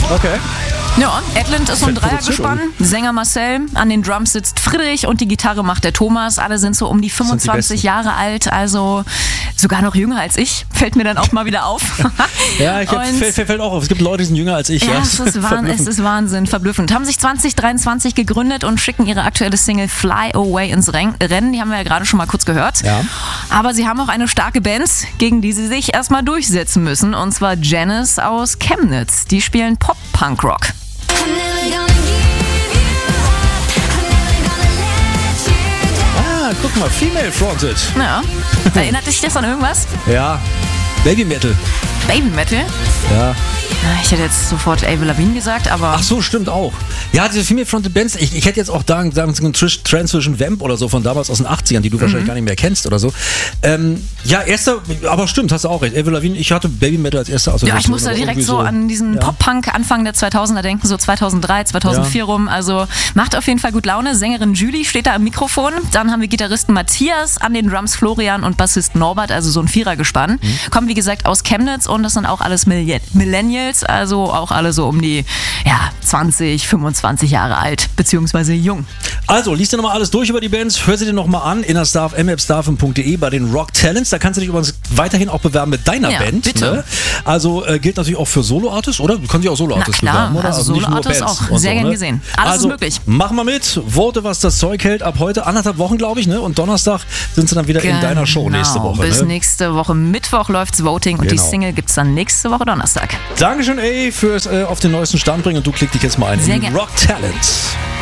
Okay. Ja, Edland ist so ein Dreiergespann. Sänger Marcel, an den Drums sitzt Friedrich und die Gitarre macht der Thomas. Alle sind so um die 25 Jahre alt, also sogar noch jünger als ich. Fällt mir dann auch mal wieder auf. Ja, fällt auch auf. Es gibt Leute, die sind jünger als ich. Ja, es ist Wahnsinn, verblüffend. Haben sich 2023 gegründet und schicken ihre aktuelle Single Fly Away ins Rennen. Die haben wir ja gerade schon mal kurz gehört. Ja. Aber sie haben auch eine starke Band, gegen die sie sich erstmal durchsetzen müssen. Und zwar Janice aus Chemnitz. Die spielen Pop-Punk-Rock. Guck mal, Female Fronted. Ja. Erinnert dich das an irgendwas? Ja. Baby Metal. Baby Metal? Ja. Ich hätte jetzt sofort Avril Lavigne gesagt, aber... Ach so, stimmt auch. Ja, diese Female Fronted Bands, ich hätte jetzt auch sagen einen Transition Vamp oder so von damals aus den 80ern, die du wahrscheinlich gar nicht mehr kennst oder so. Ja, erster, aber stimmt, hast du auch recht. Avril Lavigne, ich hatte Baby Metal als erster Assoziation. Ja, ich musste direkt so an diesen Pop-Punk Anfang der 2000er denken, so 2003, 2004 rum. Also macht auf jeden Fall gut Laune. Sängerin Julie steht da am Mikrofon. Dann haben wir Gitarristen Matthias, an den Drums Florian und Bassist Norbert, also so ein Vierergespann. Kommen, wie gesagt, aus Chemnitz und das sind auch alles Millennials, also auch alle so um die 20, 25 Jahre alt, beziehungsweise jung. Also, liest dir nochmal alles durch über die Bands, hör sie dir nochmal an, innerstaff.mapstaff.de bei den Rock Talents. Da kannst du dich übrigens weiterhin auch bewerben mit deiner Band. Bitte. Ne? Also gilt natürlich auch für Solo-Artists, oder? Du kannst dich auch Solo-Artists bewerben, oder? Also Solo-Artists auch sehr gern gesehen. Alles ist möglich. Mach mal mit, vote, was das Zeug hält. Ab heute 1,5 Wochen, glaube ich, ne? Und Donnerstag sind sie dann wieder in deiner Show nächste Woche. Bis nächste Woche Mittwoch läuft's Voting und die Single gibt's dann nächste Woche Donnerstag. Dankeschön, fürs auf den neuesten Stand bringen und du klick dich jetzt mal ein Sehr in gern. Rock Talents.